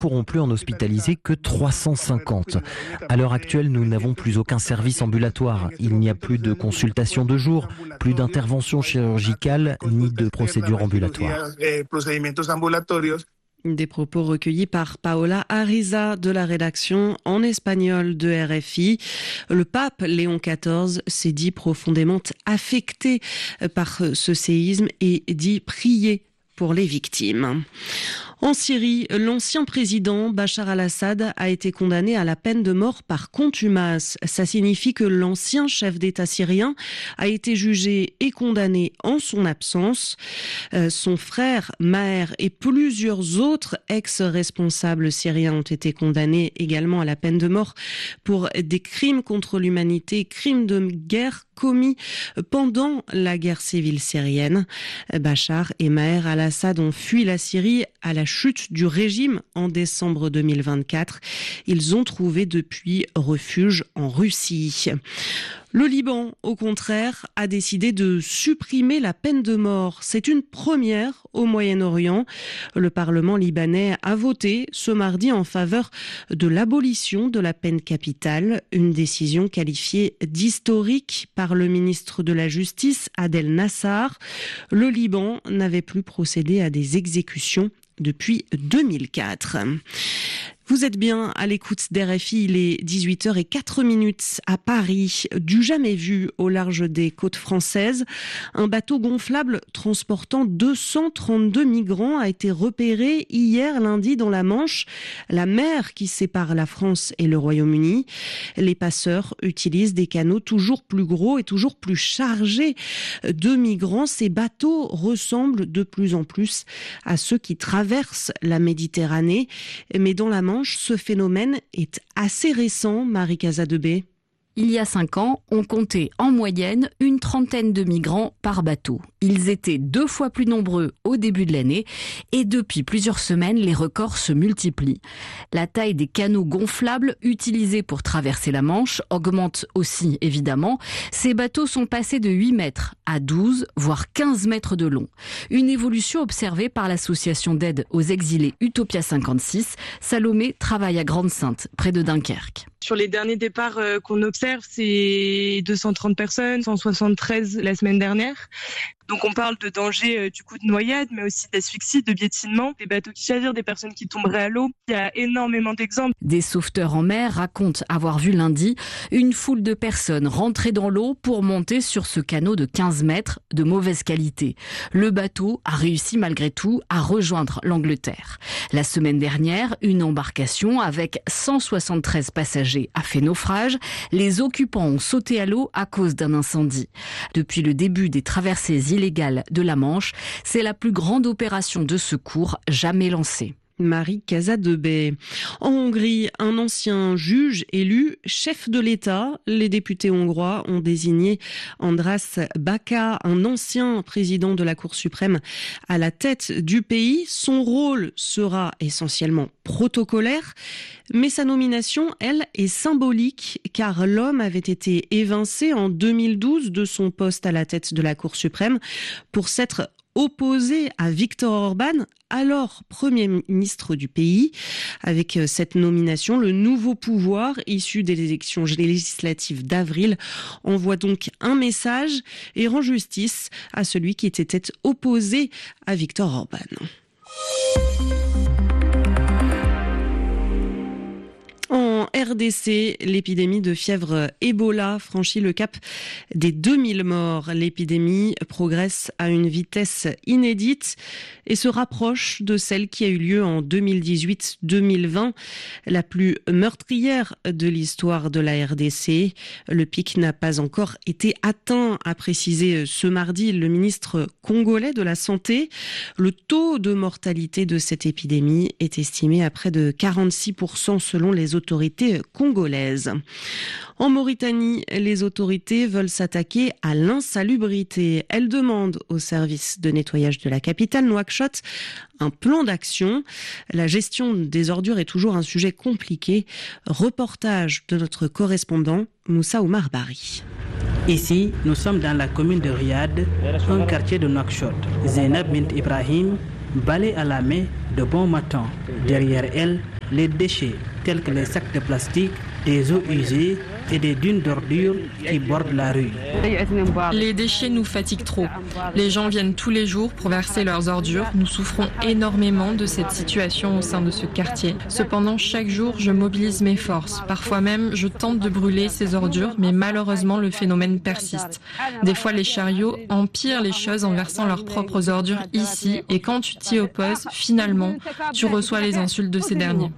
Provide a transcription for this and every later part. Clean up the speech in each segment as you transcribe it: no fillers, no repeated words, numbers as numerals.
pourront plus en hospitaliser que 350. À l'heure actuelle, nous n'avons plus aucun service ambulatoire. Il n'y a plus de consultation de jour, plus d'intervention chirurgicale, ni de procédures ambulatoires. Des propos recueillis par Paola Ariza de la rédaction en espagnol de RFI. Le pape Léon XIV s'est dit profondément affecté par ce séisme et dit prier pour les victimes. En Syrie, l'ancien président Bachar al-Assad a été condamné à la peine de mort par contumace. Ça signifie que l'ancien chef d'État syrien a été jugé et condamné en son absence. Son frère Maher et plusieurs autres ex-responsables syriens ont été condamnés également à la peine de mort pour des crimes contre l'humanité, crimes de guerre commis pendant la guerre civile syrienne. Bachar et Maher al-Assad ont fui la Syrie à la chute du régime en décembre 2024. Ils ont trouvé depuis refuge en Russie. Le Liban, au contraire, a décidé de supprimer la peine de mort. C'est une première au Moyen-Orient. Le Parlement libanais a voté ce mardi en faveur de l'abolition de la peine capitale, une décision qualifiée d'historique par le ministre de la Justice, Adel Nassar. Le Liban n'avait plus procédé à des exécutions depuis 2004. Vous êtes bien à l'écoute d'RFI, il est 18h04 à Paris. Du jamais vu au large des côtes françaises, un bateau gonflable transportant 232 migrants a été repéré hier lundi dans la Manche, la mer qui sépare la France et le Royaume-Uni. Les passeurs utilisent des canaux toujours plus gros et toujours plus chargés de migrants. Ces bateaux ressemblent de plus en plus à ceux qui traversent la Méditerranée, mais dans la Manche, ce phénomène est assez récent, Marie Casadebé. Il y a 5 ans, on comptait en moyenne une 30aine de migrants par bateau. Ils étaient 2 fois plus nombreux au début de l'année et depuis plusieurs semaines, les records se multiplient. La taille des canaux gonflables utilisés pour traverser la Manche augmente aussi évidemment. Ces bateaux sont passés de 8 mètres à 12, voire 15 mètres de long. Une évolution observée par l'association d'aide aux exilés Utopia 56. Salomé travaille à Grande-Synthe, près de Dunkerque. Sur les derniers départs qu'on observe, c'est 230 personnes, 173 la semaine dernière. Donc on parle de danger du coup de noyade, mais aussi d'asphyxie, de piétinement, des bateaux qui chavirent, des personnes qui tomberaient à l'eau. Il y a énormément d'exemples. Des sauveteurs en mer racontent avoir vu lundi une foule de personnes rentrer dans l'eau pour monter sur ce canot de 15 mètres de mauvaise qualité. Le bateau a réussi malgré tout à rejoindre l'Angleterre. La semaine dernière, une embarcation avec 173 passagers a fait naufrage. Les occupants ont sauté à l'eau à cause d'un incendie. Depuis le début des traversées illégale de la Manche, c'est la plus grande opération de secours jamais lancée. Marie Casadebé. En Hongrie, un ancien juge élu chef de l'État. Les députés hongrois ont désigné András Baka, un ancien président de la Cour suprême, à la tête du pays. Son rôle sera essentiellement protocolaire, mais sa nomination, elle, est symbolique, car l'homme avait été évincé en 2012 de son poste à la tête de la Cour suprême pour s'être opposé à Viktor Orban, alors Premier ministre du pays. Avec cette nomination, le nouveau pouvoir issu des élections législatives d'avril envoie donc un message et rend justice à celui qui était opposé à Viktor Orban. En RDC, l'épidémie de fièvre Ebola franchit le cap des 2000 morts. L'épidémie progresse à une vitesse inédite et se rapproche de celle qui a eu lieu en 2018-2020, la plus meurtrière de l'histoire de la RDC. Le pic n'a pas encore été atteint, a précisé ce mardi le ministre congolais de la Santé. Le taux de mortalité de cette épidémie est estimé à près de 46% selon les autorités congolaises. En Mauritanie, les autorités veulent s'attaquer à l'insalubrité. Elles demandent au service de nettoyage de la capitale, Nouakchott, un plan d'action. La gestion des ordures est toujours un sujet compliqué. Reportage de notre correspondant Moussa Oumar Bari. Ici, nous sommes dans la commune de Riyad, un quartier de Nouakchott. Zainab Bint Ibrahim balai à la main de bon matin. Derrière elle, les déchets tels que les sacs de plastique, des eaux usées et des dunes d'ordures qui bordent la rue. Les déchets nous fatiguent trop. Les gens viennent tous les jours pour verser leurs ordures. Nous souffrons énormément de cette situation au sein de ce quartier. Cependant, chaque jour, je mobilise mes forces. Parfois même, je tente de brûler ces ordures, mais malheureusement, le phénomène persiste. Des fois, les chariots empirent les choses en versant leurs propres ordures ici, et quand tu t'y opposes, finalement, tu reçois les insultes de ces derniers.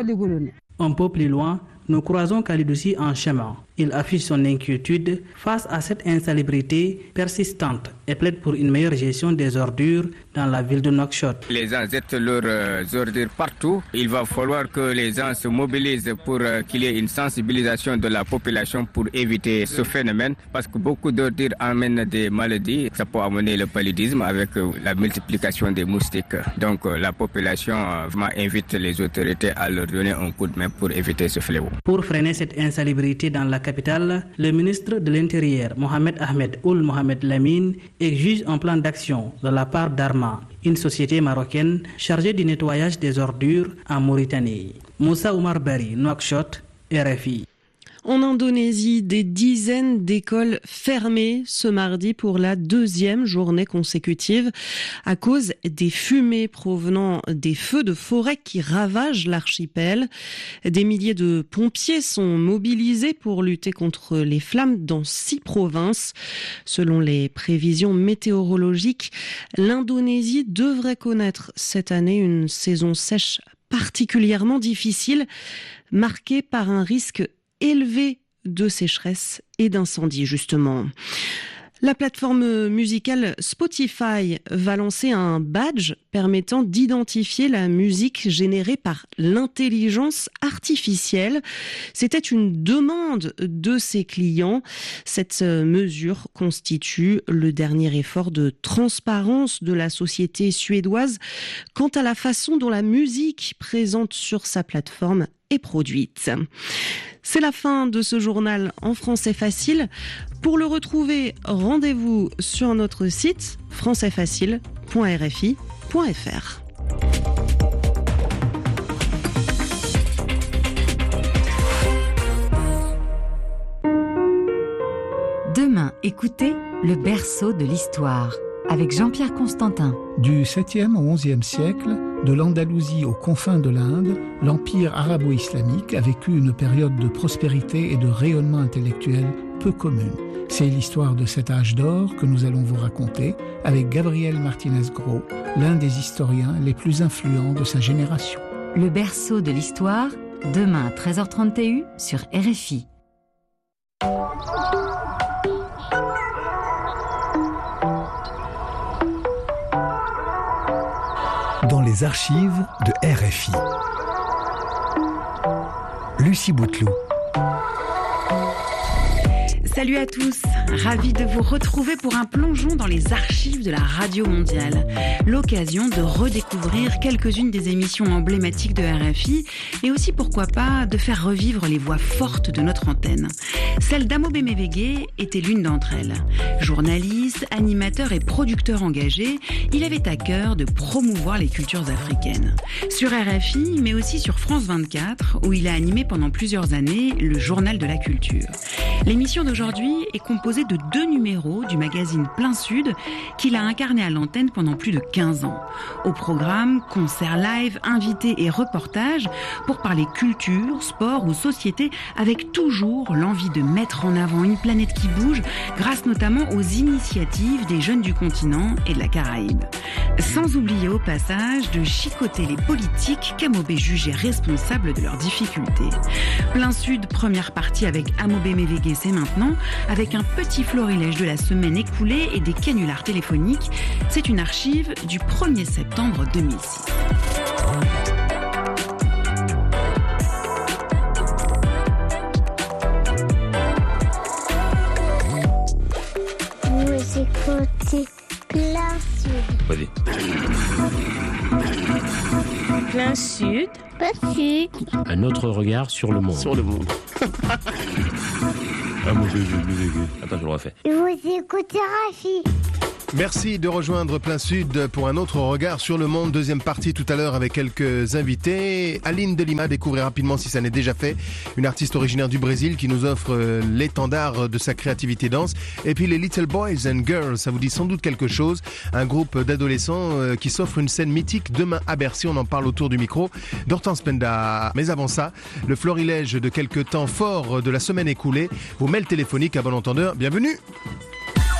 Un peu plus loin, nous croisons Khalidouci en chemin. Il affiche son inquiétude face à cette insalubrité persistante et plaide pour une meilleure gestion des ordures dans la ville de Nouakchott. Les gens jettent leurs ordures partout. Il va falloir que les gens se mobilisent pour qu'il y ait une sensibilisation de la population pour éviter ce phénomène, parce que beaucoup d'ordures amènent des maladies. Ça peut amener le paludisme avec la multiplication des moustiques. Donc la population invite les autorités à leur donner un coup de main pour éviter ce fléau. Pour freiner cette insalubrité dans la capitale, le ministre de l'Intérieur, Mohamed Ahmed Ould Mohamed Lamine, exige un plan d'action de la part d'Arma, une société marocaine chargée du nettoyage des ordures en Mauritanie. Moussa Oumar Bari, Nouakchott, RFI. En Indonésie, des dizaines d'écoles fermées ce mardi pour la deuxième journée consécutive à cause des fumées provenant des feux de forêt qui ravagent l'archipel. Des milliers de pompiers sont mobilisés pour lutter contre les flammes dans 6 provinces. Selon les prévisions météorologiques, l'Indonésie devrait connaître cette année une saison sèche particulièrement difficile, marquée par un risque élevé de sécheresse et d'incendie, justement. La plateforme musicale Spotify va lancer un badge permettant d'identifier la musique générée par l'intelligence artificielle. C'était une demande de ses clients. Cette mesure constitue le dernier effort de transparence de la société suédoise quant à la façon dont la musique présente sur sa plateforme est produite. C'est la fin de ce journal en français facile. Pour le retrouver, rendez-vous sur notre site françaisfacile.rfi.fr. Demain, écoutez le berceau de l'histoire avec Jean-Pierre Constantin. Du 7e au 11e siècle, de l'Andalousie aux confins de l'Inde, l'empire arabo-islamique a vécu une période de prospérité et de rayonnement intellectuel peu commune. C'est l'histoire de cet âge d'or que nous allons vous raconter avec Gabriel Martinez-Gros, l'un des historiens les plus influents de sa génération. Le berceau de l'histoire, demain à 13h30 TU sur RFI. Dans les archives de RFI. Lucie Bouteloup. Salut à tous, ravie de vous retrouver pour un plongeon dans les archives de la Radio Mondiale. L'occasion de redécouvrir quelques-unes des émissions emblématiques de RFI et aussi, pourquoi pas, de faire revivre les voix fortes de notre antenne. Celle d'Amobe Mewege était l'une d'entre elles. Journaliste, animateur et producteur engagé, il avait à cœur de promouvoir les cultures africaines. Sur RFI, mais aussi sur France 24, où il a animé pendant plusieurs années le Journal de la Culture. L'émission d'aujourd'hui est composée de 2 numéros du magazine Plein Sud qu'il a incarné à l'antenne pendant plus de 15 ans. Au programme, concerts live, invités et reportages pour parler culture, sport ou société avec toujours l'envie de mettre en avant une planète qui bouge grâce notamment aux initiatives des jeunes du continent et de la Caraïbe. Sans oublier au passage de chicoter les politiques qu'Amobe jugeait responsables de leurs difficultés. Plein Sud, première partie avec Amobe Mewege, c'est maintenant, avec un petit florilège de la semaine écoulée et des canulars téléphoniques. C'est une archive du 1er septembre 2006. Vous écoutez Plein Sud. Vas-y. Plein Sud. Plein Sud. Un autre regard sur le monde. Sur le monde. Ah, mon Dieu, attends, je le refais. Vous écoutez RFI. Merci de rejoindre Plein Sud pour un autre regard sur le monde. Deuxième partie tout à l'heure avec quelques invités. Aline de Lima, découvrez rapidement si ça n'est déjà fait. Une artiste originaire du Brésil qui nous offre l'étendard de sa créativité danse. Et puis les Little Boys and Girls, ça vous dit sans doute quelque chose. Un groupe d'adolescents qui s'offre une scène mythique demain à Bercy. On en parle autour du micro d'Hortense Penda. Mais avant ça, le florilège de quelques temps forts de la semaine écoulée. Vos mails téléphoniques à bon entendeur. Bienvenue.